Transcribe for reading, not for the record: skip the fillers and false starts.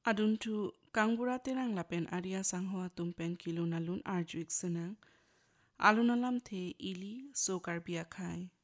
Adun tu kangbura terang lapen aria sanghoa tumpen kilo nalun arjuik senang. Alun alam the ili sokar biakai.